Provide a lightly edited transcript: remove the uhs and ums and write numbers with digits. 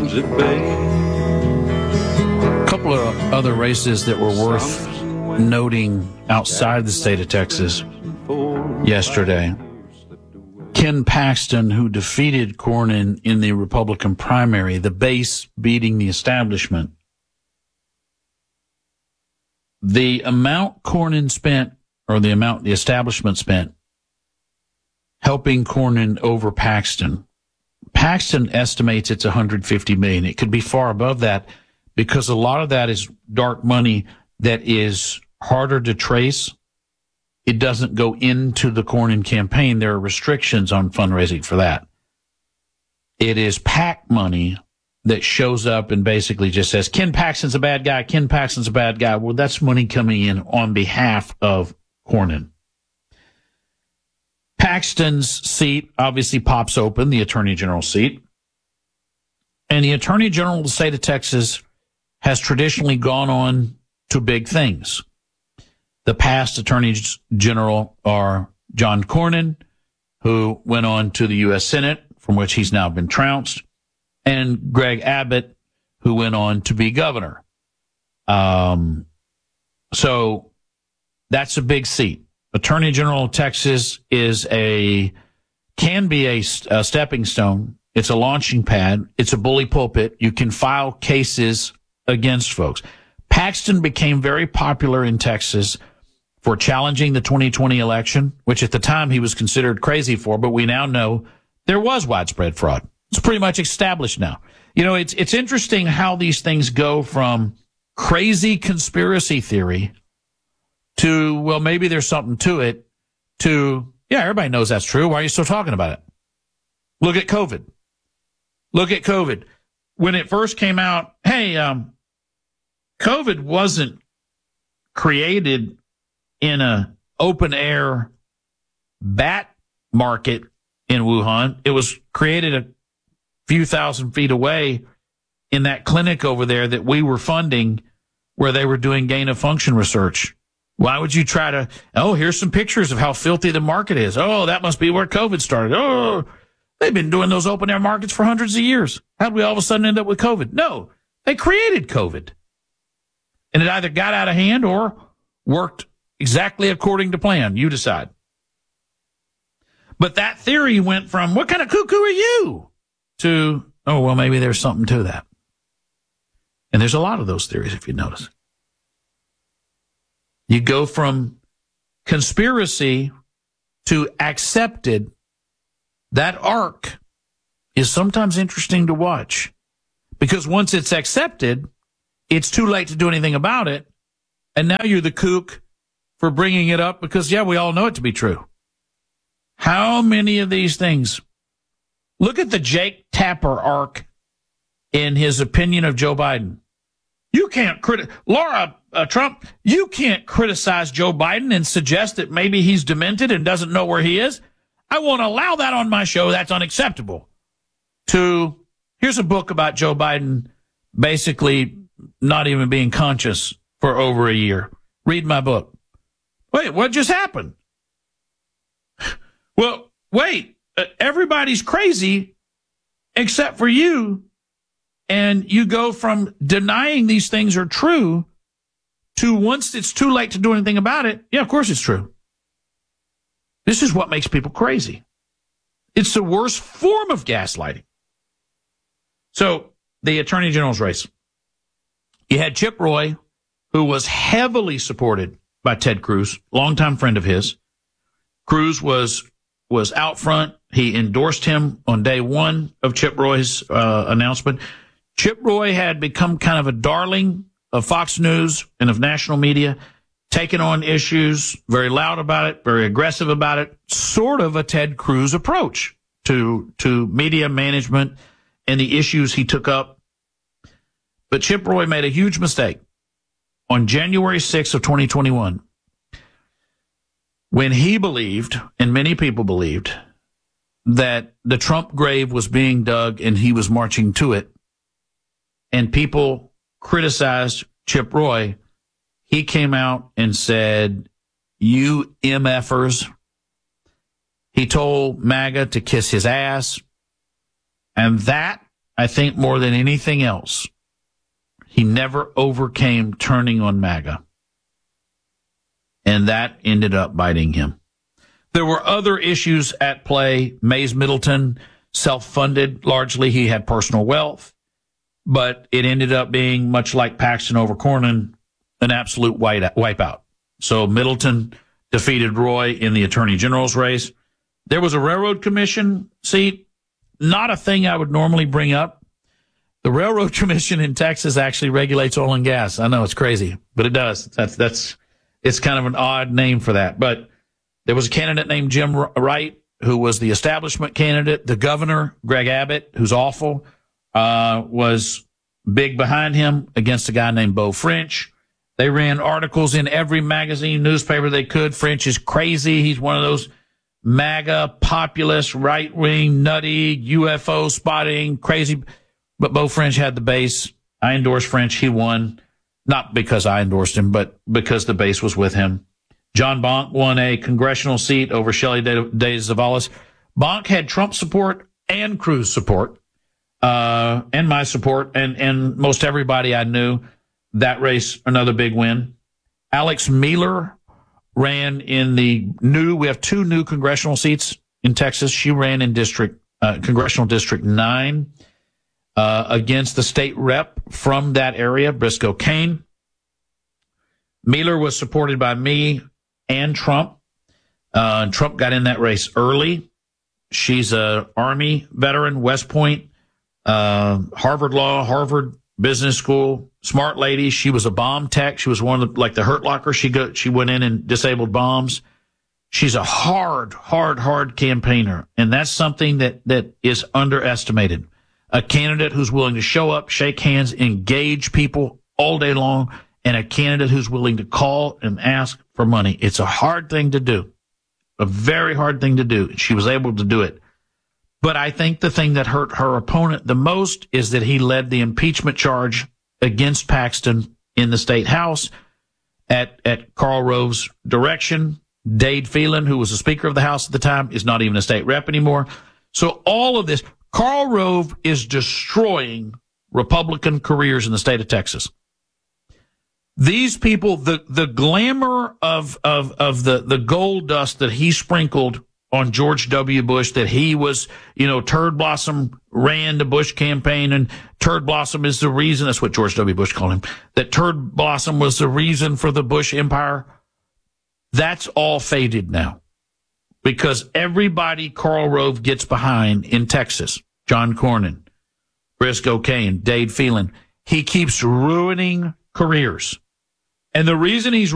times at bay. A couple of other races that were worth noting outside the state of Texas yesterday. Ken Paxton, who defeated Cornyn in the Republican primary, the base beating the establishment. The amount Cornyn spent, or the amount the establishment spent, helping Cornyn over Paxton. Paxton estimates it's $150 million. It could be far above that because a lot of that is dark money that is harder to trace. It doesn't go into the Cornyn campaign. There are restrictions on fundraising for that. It is PAC money that shows up and basically just says, Ken Paxton's a bad guy, Ken Paxton's a bad guy. Well, that's money coming in on behalf of Cornyn. Paxton's seat obviously pops open, the Attorney General seat. And the Attorney General of the state of Texas has traditionally gone on to big things. The past Attorneys General are John Cornyn, who went on to the U.S. Senate, from which he's now been trounced, and Greg Abbott, who went on to be governor. So that's a big seat. Attorney General of Texas can be a stepping stone. It's a launching pad. It's a bully pulpit. You can file cases against folks. Paxton became very popular in Texas for challenging the 2020 election, which at the time he was considered crazy for, but we now know there was widespread fraud. It's pretty much established now. You know, it's interesting how these things go from crazy conspiracy theory to, well, maybe there's something to it, to, yeah, everybody knows that's true. Why are you still talking about it? Look at COVID. When it first came out, hey, COVID wasn't created in a open air bat market in Wuhan. It was created a few thousand feet away in that clinic over there that we were funding where they were doing gain of function research. Why would you try to, here's some pictures of how filthy the market is. Oh, that must be where COVID started. Oh, they've been doing those open air markets for hundreds of years. How'd we all of a sudden end up with COVID? No, they created COVID. And it either got out of hand or worked exactly according to plan. You decide. But that theory went from, what kind of cuckoo are you? To, oh, well, maybe there's something to that. And there's a lot of those theories, if you notice. You go from conspiracy to accepted. That arc is sometimes interesting to watch. Because once it's accepted, it's too late to do anything about it. And now you're the kook for bringing it up because, yeah, we all know it to be true. How many of these things? Look at the Jake Tapper arc in his opinion of Joe Biden. You can't Laura Trump, you can't criticize Joe Biden and suggest that maybe he's demented and doesn't know where he is. I won't allow that on my show. That's unacceptable. Here's a book about Joe Biden basically not even being conscious for over a year. Read my book. Wait, what just happened? Well, wait, everybody's crazy except for you. And you go from denying these things are true to once it's too late to do anything about it. Yeah, of course it's true. This is what makes people crazy. It's the worst form of gaslighting. So the Attorney General's race. You had Chip Roy, who was heavily supported by Ted Cruz, longtime friend of his. Cruz was out front. He endorsed him on day one of Chip Roy's announcement. Chip Roy had become kind of a darling of Fox News and of national media, taking on issues, very loud about it, very aggressive about it, sort of a Ted Cruz approach to media management and the issues he took up. But Chip Roy made a huge mistake on January 6th of 2021 when he believed, and many people believed, that the Trump grave was being dug and he was marching to it. And people criticized Chip Roy. He came out and said, you MFers. He told MAGA to kiss his ass. And that, I think more than anything else, he never overcame turning on MAGA. And that ended up biting him. There were other issues at play. Mays Middleton, self-funded largely. He had personal wealth. But it ended up being, much like Paxton over Cornyn, an absolute wipeout. So Middleton defeated Roy in the Attorney General's race. There was a Railroad Commission seat. Not a thing I would normally bring up. The Railroad Commission in Texas actually regulates oil and gas. I know it's crazy, but it does. It's kind of an odd name for that. But there was a candidate named Jim Wright, who was the establishment candidate. The governor, Greg Abbott, who's awful, was big behind him against a guy named Beau French. They ran articles in every magazine, newspaper they could. French is crazy. He's one of those MAGA, populist, right-wing, nutty, UFO spotting, crazy. But Beau French had the base. I endorsed French. He won. Not because I endorsed him, but because the base was with him. John Bonk won a congressional seat over Shelley Day Zavala. Bonk had Trump support and Cruz support, and my support, and most everybody I knew. That race, another big win. Alex Miller ran in we have 2 new congressional seats in Texas. She ran in Congressional District 9 against the state rep from that area, Briscoe Cain. Miller was supported by me and Trump. Trump got in that race early. She's a Army veteran, West Point, Harvard Law, Harvard Business School, smart lady. She was a bomb tech. She was one of the Hurt Locker. She went in and disabled bombs. She's a hard campaigner, and that's something that is underestimated. A candidate who's willing to show up, shake hands, engage people all day long, and a candidate who's willing to call and ask for money. It's a hard thing to do, a very hard thing to do. She was able to do it. But I think the thing that hurt her opponent the most is that he led the impeachment charge against Paxton in the state house at Karl Rove's direction. Dade Phelan, who was the Speaker of the House at the time, is not even a state rep anymore. So all of this, Karl Rove is destroying Republican careers in the state of Texas. These people, the glamour of the gold dust that he sprinkled on George W. Bush, that he was, Turd Blossom ran the Bush campaign, and Turd Blossom is the reason, that's what George W. Bush called him, that Turd Blossom was the reason for the Bush empire. That's all faded now. Because everybody Karl Rove gets behind in Texas, John Cornyn, Briscoe Cain, Dade Phelan, he keeps ruining careers. And the reason he's